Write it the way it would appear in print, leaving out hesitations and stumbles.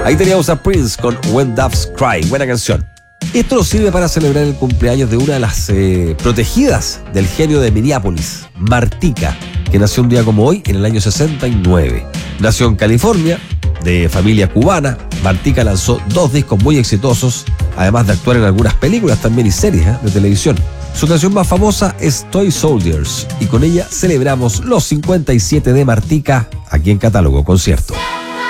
Ahí teníamos a Prince con When Doves Cry, buena canción. Esto nos sirve para celebrar el cumpleaños de una de las protegidas del genio de Minneapolis, Martika, que nació un día como hoy en el año 69. Nació en California, de familia cubana. Martika lanzó 2 discos muy exitosos, además de actuar en algunas películas también y series de televisión. Su canción más famosa es Toy Soldiers, y con ella celebramos los 57 de Martika aquí en Catálogo Concierto.